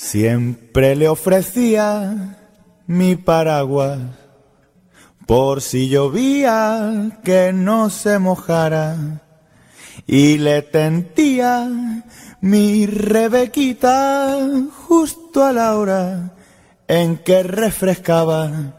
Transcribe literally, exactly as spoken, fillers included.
Siempre le ofrecía mi paraguas por si llovía que no se mojara, y le tentía mi Rebequita justo a la hora en que refrescaba.